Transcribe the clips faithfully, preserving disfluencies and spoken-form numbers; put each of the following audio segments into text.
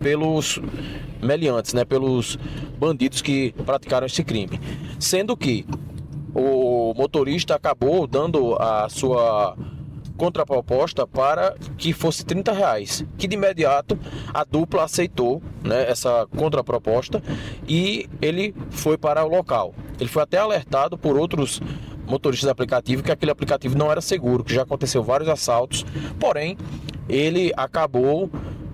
pelos meliantes, né, pelos bandidos que praticaram esse crime. Sendo que o motorista acabou dando a sua contraproposta para que fosse trinta reais, que de imediato a dupla aceitou, né, essa contraproposta, e ele foi para o local. Ele foi até alertado por outros motoristas de aplicativo que aquele aplicativo não era seguro, que já aconteceu vários assaltos, porém ele acabou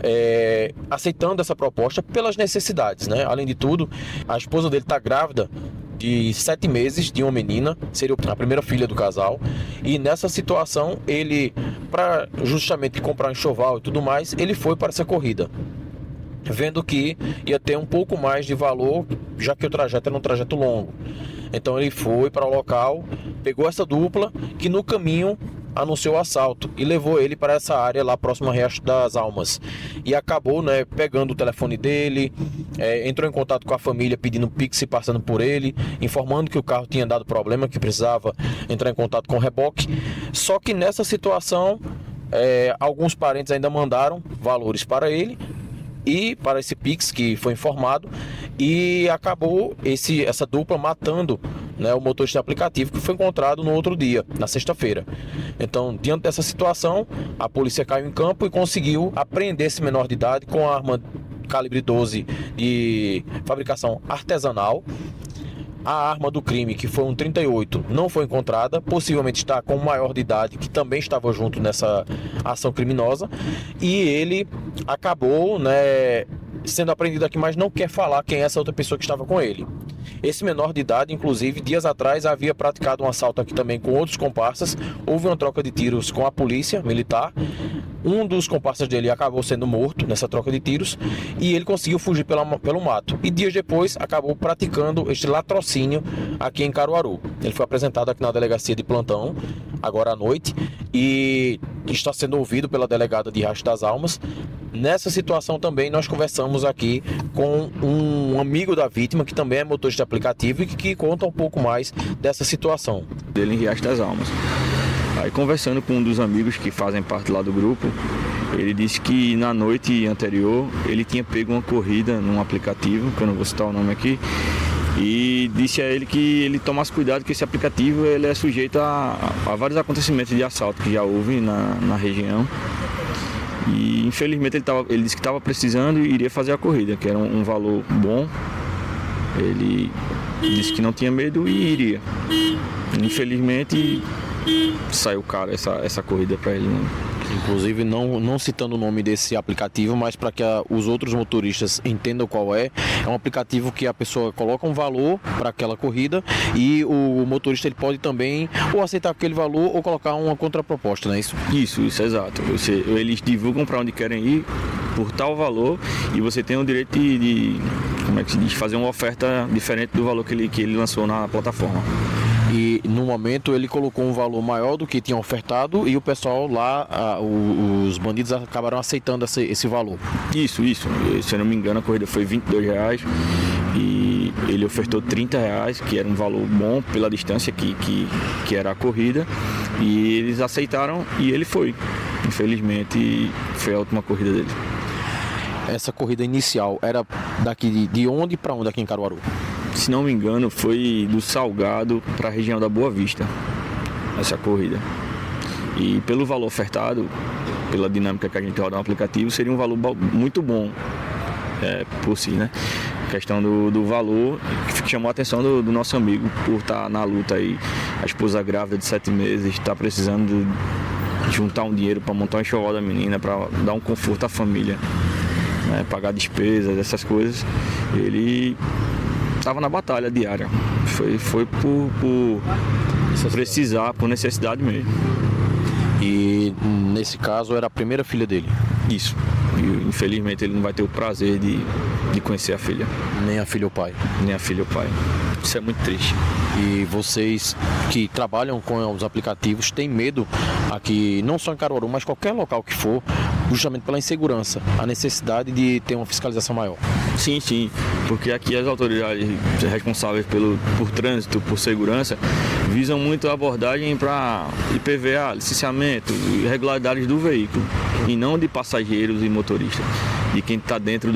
é, aceitando essa proposta pelas necessidades, né? Além de tudo, a esposa dele está grávida de sete meses de uma menina, seria a primeira filha do casal, e nessa situação ele, para justamente comprar enxoval e tudo mais, ele foi para essa corrida, vendo que ia ter um pouco mais de valor, já que o trajeto era um trajeto longo. Então ele foi para o local, pegou essa dupla, que no caminho anunciou o assalto e levou ele para essa área lá próxima a Riacho das Almas, e acabou, né, pegando o telefone dele, é, entrou em contato com a família pedindo Pix e passando por ele, informando que o carro tinha dado problema, que precisava entrar em contato com o reboque. Só que nessa situação é, alguns parentes ainda mandaram valores para ele e para esse Pix que foi informado, e acabou esse, essa dupla matando, né, o motorista de aplicativo, que foi encontrado no outro dia, na sexta-feira. Então, diante dessa situação, a polícia caiu em campo e conseguiu apreender esse menor de idade com a arma calibre doze de fabricação artesanal. A arma do crime, que foi um trinta e oito, não foi encontrada, possivelmente está com um maior de idade que também estava junto nessa ação criminosa, e ele acabou, né, sendo apreendido aqui, mas não quer falar quem é essa outra pessoa que estava com ele. Esse menor de idade, inclusive, dias atrás havia praticado um assalto aqui também com outros comparsas. Houve uma troca de tiros com a polícia militar. Um dos comparsas dele acabou sendo morto nessa troca de tiros e ele conseguiu fugir pela, pelo mato. E dias depois acabou praticando este latrocínio aqui em Caruaru. Ele foi apresentado aqui na delegacia de plantão, agora à noite, e está sendo ouvido pela delegada de Riacho das Almas. Nessa situação também nós conversamos aqui com um amigo da vítima, que também é motorista de aplicativo, e que, que conta um pouco mais dessa situação. Dele em Riacho das Almas. Aí, conversando com um dos amigos que fazem parte lá do grupo, ele disse que na noite anterior ele tinha pego uma corrida num aplicativo, que eu não vou citar o nome aqui, e disse a ele que ele tomasse cuidado, que esse aplicativo ele é sujeito a, a vários acontecimentos de assalto que já houve na, na região. E infelizmente ele, tava, ele disse que estava precisando e iria fazer a corrida, que era um, um valor bom. Ele disse que não tinha medo e iria. Infelizmente saiu caro essa, essa corrida para ele, né? Inclusive, não, não citando o nome desse aplicativo, mas para que a, os outros motoristas entendam qual é, é um aplicativo que a pessoa coloca um valor para aquela corrida e o motorista ele pode também ou aceitar aquele valor ou colocar uma contraproposta, não é isso? Isso, isso, exato. Você, eles divulgam para onde querem ir por tal valor e você tem o direito de, de, como é que se diz, fazer uma oferta diferente do valor que ele, que ele lançou na plataforma. E no momento ele colocou um valor maior do que tinha ofertado e o pessoal lá, a, o, os bandidos acabaram aceitando esse, esse valor. Isso, isso. Se eu não me engano, a corrida foi vinte e dois reais e ele ofertou trinta reais, que era um valor bom pela distância que, que, que era a corrida, e eles aceitaram e ele foi. Infelizmente, foi a última corrida dele. Essa corrida inicial era daqui de, de onde para onde aqui em Caruaru? Se não me engano, foi do Salgado para a região da Boa Vista, essa corrida. E pelo valor ofertado, pela dinâmica que a gente roda no aplicativo, seria um valor muito bom é, por si, né? A questão do, do valor que chamou a atenção do, do nosso amigo por estar na luta aí. A esposa grávida de sete meses, está precisando de juntar um dinheiro para montar um enxoval da menina, para dar um conforto à família, né? Pagar despesas, essas coisas. Ele estava na batalha diária, foi, foi por, por precisar, por necessidade mesmo. E nesse caso era a primeira filha dele? Isso, e infelizmente ele não vai ter o prazer de, de conhecer a filha. Nem a filha ou o pai? Nem a filha ou o pai, isso é muito triste. E vocês que trabalham com os aplicativos têm medo aqui, não só em Caruaru, mas qualquer local que for, justamente pela insegurança, a necessidade de ter uma fiscalização maior? Sim, sim, porque aqui as autoridades responsáveis pelo, por trânsito, por segurança, visam muito a abordagem para I P V A, licenciamento, irregularidades do veículo, e não de passageiros e motoristas, de quem está dentro do